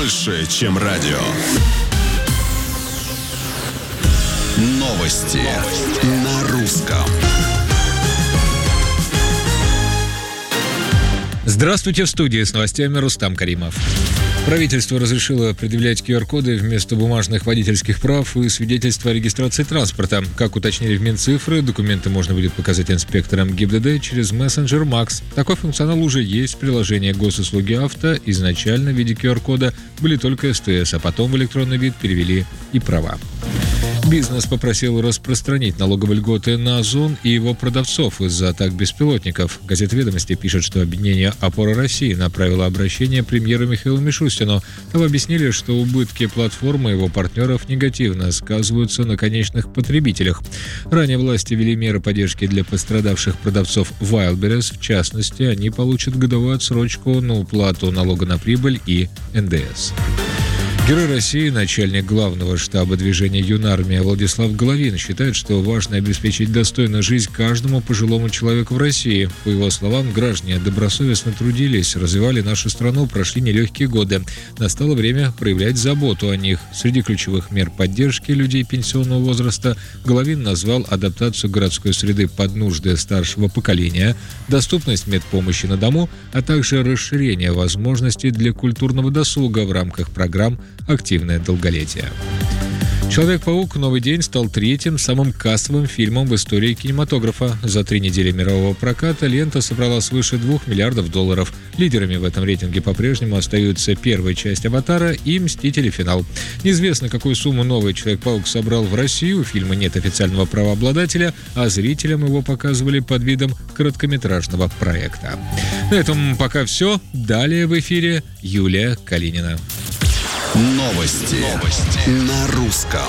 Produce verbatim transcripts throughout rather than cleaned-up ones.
больше, чем радио. Новости, Новости. На русском. Здравствуйте, в студии с новостями Рустам Каримов. Правительство разрешило предъявлять ку ар коды вместо бумажных водительских прав и свидетельства о регистрации транспорта. Как уточнили в Минцифры, документы можно будет показать инспекторам ГИБДД через мессенджер Макс. Такой функционал уже есть в приложении госуслуги авто. Изначально в виде ку ар кода были только эс тэ эс, а потом в электронный вид перевели и права. Бизнес попросил распространить налоговые льготы на Озон и его продавцов из-за атак беспилотников. Газета «Ведомости» пишет, что объединение «Опора России» направило обращение премьеру Михаилу Мишустину. Там объяснили, что убытки платформы и его партнеров негативно сказываются на конечных потребителях. Ранее власти ввели меры поддержки для пострадавших продавцов Wildberries. В частности, они получат годовую отсрочку на уплату налога на прибыль и эн дэ эс. Герой России, начальник главного штаба движения «Юнармия» Владислав Головин считает, что важно обеспечить достойную жизнь каждому пожилому человеку в России. По его словам, граждане добросовестно трудились, развивали нашу страну, прошли нелегкие годы. Настало время проявлять заботу о них. Среди ключевых мер поддержки людей пенсионного возраста Головин назвал адаптацию городской среды под нужды старшего поколения, доступность медпомощи на дому, а также расширение возможностей для культурного досуга в рамках программ «Активное долголетие». «Человек-паук. Новый день» стал третьим самым кассовым фильмом в истории кинематографа. За три недели мирового проката лента собрала свыше двух миллиардов долларов. Лидерами в этом рейтинге по-прежнему остаются первая часть «Аватара» и «Мстители. Финал». Неизвестно, какую сумму новый «Человек-паук» собрал в России. У фильма нет официального правообладателя, а зрителям его показывали под видом короткометражного проекта. На этом пока все. Далее в эфире Юлия Калинина. Новости. Новости. На русском.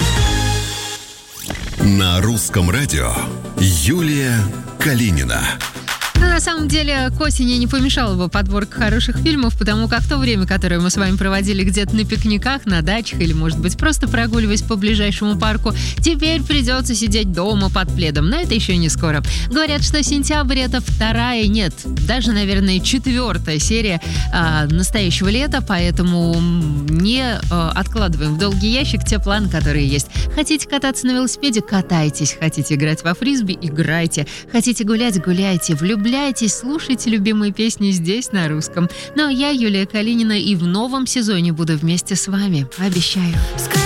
На русском радио Юлия Калинина. Но на самом деле к осени не помешала бы подборка хороших фильмов, потому как то время, которое мы с вами проводили где-то на пикниках, на дачах или, может быть, просто прогуливаясь по ближайшему парку, теперь придется сидеть дома под пледом. Но это еще не скоро. Говорят, что сентябрь — это вторая, нет, даже, наверное, четвертая серия э, настоящего лета, поэтому не э, откладываем в долгий ящик те планы, которые есть. Хотите кататься на велосипеде — катайтесь. Хотите играть во фрисби — играйте. Хотите гулять — гуляйте. Влюбляйтесь. Слушайте любимые песни здесь, на русском. Ну а я, Юлия Калинина, и в новом сезоне буду вместе с вами. Обещаю.